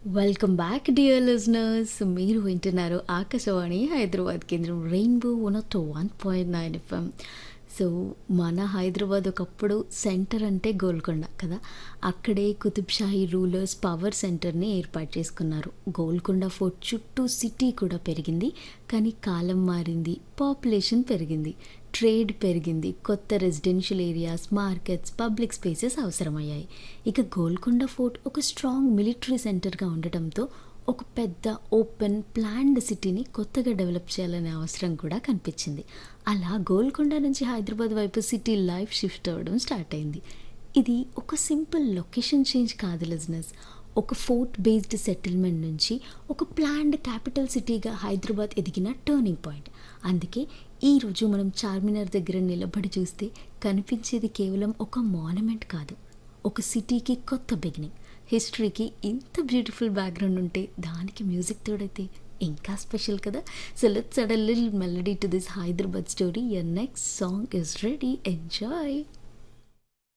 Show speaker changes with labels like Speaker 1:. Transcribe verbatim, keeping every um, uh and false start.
Speaker 1: Welcome back dear listeners. మీరు వింటున్నారు ఆకాశవాణి హైదరాబాద్ కేంద్రం rainbow one two one point nine FM. So మన హైదరాబాద్ ఒకప్పుడు సెంటర్ అంటే గోల్కొండ కదా. అక్కడే కుతుబ్ షాహీ రూలర్స్ పవర్ సెంటర్ని ఏర్పాటు చేసుకున్నారు. గోల్కొండ ఫోర్ట్ చుట్టూ సిటీ కూడా పెరిగింది. కానీ కాలం మారింది, పాపులేషన్ పెరిగింది, ట్రేడ్ పెరిగింది, కొత్త residential areas, markets, public spaces అవసరమయ్యాయి. ఇక గోల్కొండ ఫోర్ట్ ఒక స్ట్రాంగ్ మిలిటరీ సెంటర్గా ఉండటంతో ఒక పెద్ద ఓపెన్ ప్లాన్డ్ సిటీని కొత్తగా డెవలప్ చేయాలనే అవసరం కూడా కనిపించింది. అలా గోల్కొండ నుంచి హైదరాబాద్ వైపు సిటీ లైఫ్ షిఫ్ట్ అవ్వడం స్టార్ట్ అయింది. ఇది ఒక సింపుల్ లొకేషన్ చేంజ్ కాదు లిజనర్స్. ఒక ఫోర్ట్ బేస్డ్ సెటిల్మెంట్ నుంచి ఒక ప్లాన్డ్ క్యాపిటల్ సిటీగా హైదరాబాద్ ఎదిగిన టర్నింగ్ పాయింట్. అందుకే ఈరోజు మనం చార్మినార్ దగ్గర నిలబడి చూస్తే కనిపించేది కేవలం ఒక మాన్యుమెంట్ కాదు, ఒక సిటీకి కొత్త బిగినింగ్. హిస్టరీకి ఇంత బ్యూటిఫుల్ బ్యాక్గ్రౌండ్ ఉంటే దానికి మ్యూజిక్ తోడైతే ఇంకా స్పెషల్ కదా. So let's add a little melody to this Hyderabad story. Your next song is ready, enjoy.